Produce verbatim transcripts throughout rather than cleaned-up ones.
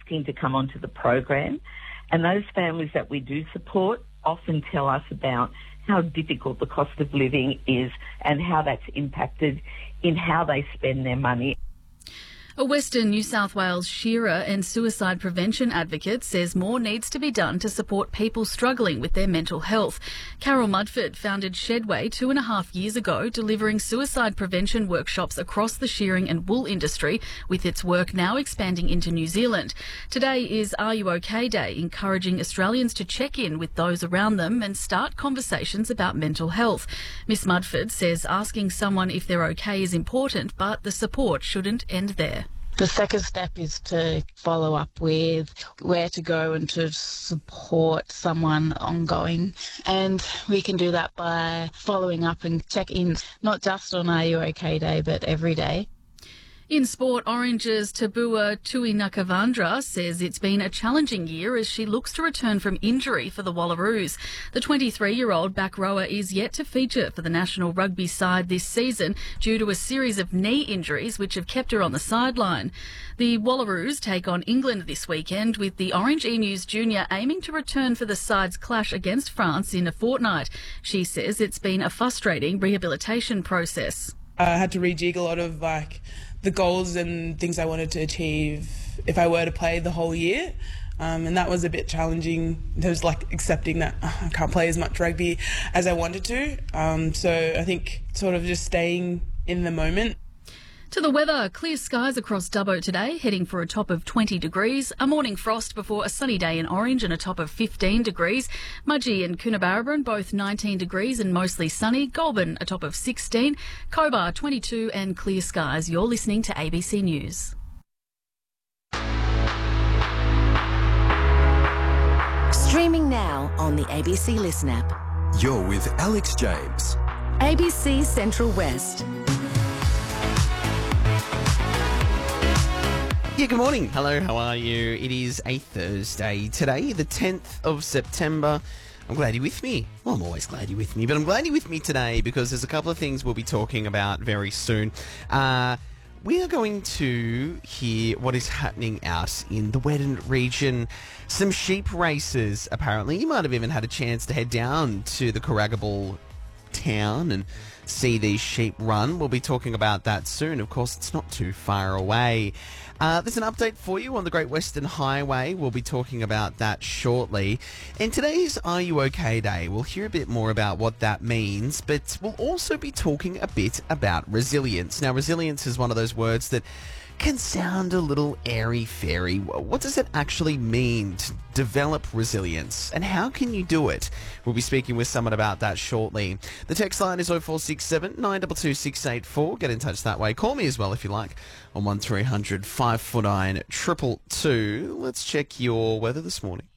to come onto the program. And those families that we do support often tell us about how difficult the cost of living is and how that's impacted in how they spend their money. A Western New South Wales shearer and suicide prevention advocate says more needs to be done to support people struggling with their mental health. Carol Mudford founded Shedway two and a half years ago, delivering suicide prevention workshops across the shearing and wool industry, with its work now expanding into New Zealand. Today is Are You OK Day, encouraging Australians to check in with those around them and start conversations about mental health. Miss Mudford says asking someone if they're okay is important, but the support shouldn't end there. The second step is to follow up with where to go and to support someone ongoing. And we can do that by following up and check-ins, not just on Are You OK Day, but every day. In sport, Orange's Tabua Tuinakavandra says it's been a challenging year as she looks to return from injury for the Wallaroos. The twenty-three-year-old back rower is yet to feature for the national rugby side this season due to a series of knee injuries which have kept her on the sideline. The Wallaroos take on England this weekend, with the Orange Emus junior aiming to return for the side's clash against France in a fortnight. She says it's been a frustrating rehabilitation process. I had to rejig a lot of like the goals and things I wanted to achieve if I were to play the whole year. Um, and that was a bit challenging. There was like accepting that oh, I can't play as much rugby as I wanted to. Um, so I think sort of just staying in the moment. To the weather, clear skies across Dubbo today, heading for a top of twenty degrees. A morning frost before a sunny day in Orange and a top of fifteen degrees. Mudgee and Coonabarabran both nineteen degrees and mostly sunny. Goulburn a top of sixteen. Cobar twenty-two and clear skies. You're listening to A B C News. Streaming now on the A B C Listen app. You're with Alex James. A B C Central West. Yeah, good morning. Hello, how are you? It is a Thursday today, the tenth of September. I'm glad you're with me. Well, I'm always glad you're with me, but I'm glad you're with me today because there's a couple of things we'll be talking about very soon. Uh, we are going to hear what is happening out in the Western region. Some sheep races, apparently. You might have even had a chance to head down to the Carragable town and see these sheep run. We'll be talking about that soon. Of course, it's not too far away. Uh, there's an update for you on the Great Western Highway. We'll be talking about that shortly. And today's Are You OK Day? We'll hear a bit more about what that means, but we'll also be talking a bit about resilience. Now, resilience is one of those words that can sound a little airy-fairy. What does it actually mean to develop resilience, and how can you do it? We'll be speaking with someone about that shortly. The text line is oh four six seven, nine two two, six eight four. Get in touch that way. Call me as well if you like on one three hundred, five four nine, two two two. Let's check your weather this morning.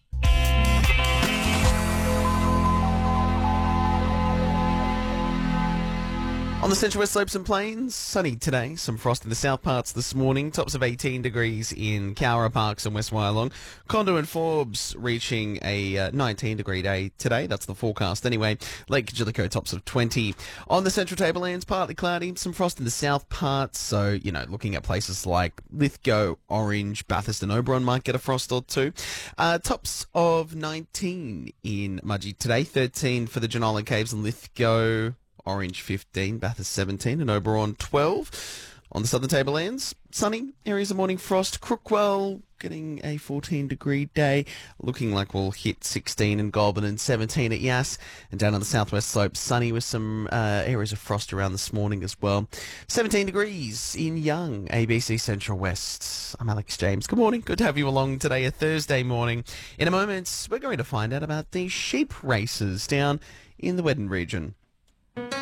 On the Central West Slopes and Plains, sunny today. Some frost in the south parts this morning. Tops of eighteen degrees in Cowra Parks and West Wyalong. Condo and Forbes reaching a uh, nineteen degree day today. That's the forecast anyway. Lake Jellicoe tops of twenty. On the Central Tablelands, partly cloudy. Some frost in the south parts. So, you know, looking at places like Lithgow, Orange, Bathurst and Oberon might get a frost or two. Uh, tops of nineteen in Mudgee today. thirteen for the Jenolan Caves and Lithgow. Orange fifteen, Bathurst seventeen and Oberon twelve. On the southern tablelands, sunny, areas of morning frost. Crookwell getting a fourteen degree day, looking like we'll hit sixteen in Goulburn and seventeen at Yass. And down on the southwest slope, sunny with some uh, areas of frost around this morning as well. seventeen degrees in Young, A B C Central West. I'm Alex James. Good morning. Good to have you along today, a Thursday morning. In a moment, we're going to find out about the sheep races down in the Western region.